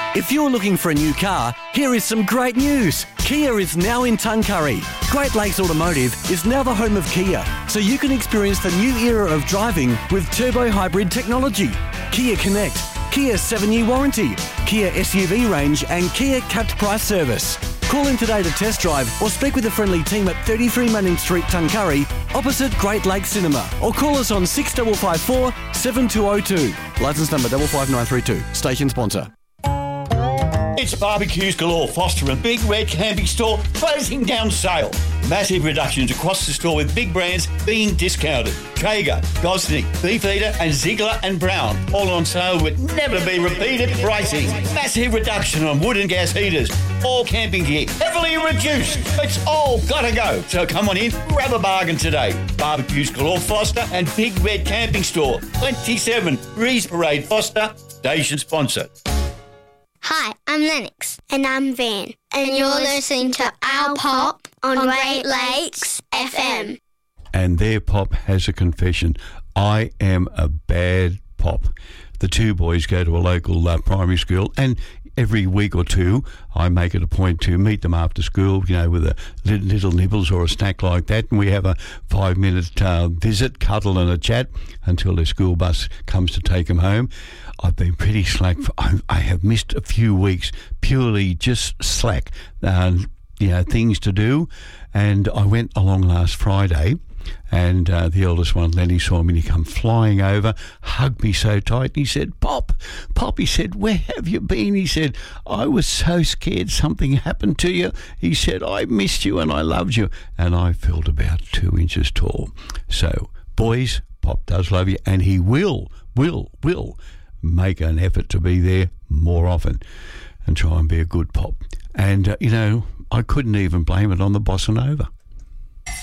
If you're looking for a new car, here is some great news. Kia is now in Tuncurry. Great Lakes Automotive is now the home of Kia, so you can experience the new era of driving with turbo hybrid technology. Kia Connect, Kia 7-year warranty, Kia SUV range and Kia capped price service. Call in today to test drive or speak with a friendly team at 33 Manning Street, Tuncurry, opposite Great Lakes Cinema, or call us on 6554 7202. Licence number 55932. Station sponsor. It's Barbecues Galore Foster and Big Red Camping Store closing down sale. Massive reductions across the store with big brands being discounted. Traeger, Gosnick, Beefeater and Ziegler and Brown. All on sale with never be repeated pricing. Massive reduction on wood and gas heaters. All camping gear heavily reduced. It's all gotta go. So come on in, grab a bargain today. Barbecues Galore Foster and Big Red Camping Store. 27 Breeze Parade Foster. Station sponsor. Hi, I'm Lennox. And I'm Van. And you're listening to Our Pop on Great Lakes FM. And their pop has a confession. I am a bad pop. The two boys go to a local primary school, and every week or two I make it a point to meet them after school, with a little nibbles or a snack like that, and we have a 5-minute visit, cuddle and a chat until their school bus comes to take them home. I've been pretty slack. I have missed a few weeks, purely just slack, things to do. And I went along last Friday, and the eldest one, Lenny, saw me and he come flying over, hugged me so tight, and he said, Pop, he said, where have you been? He said, I was so scared something happened to you. He said, I missed you and I loved you. And I felt about 2 inches tall. So, boys, Pop does love you, and he will make an effort to be there more often and try and be a good pop. And, I couldn't even blame it on the bossa nova.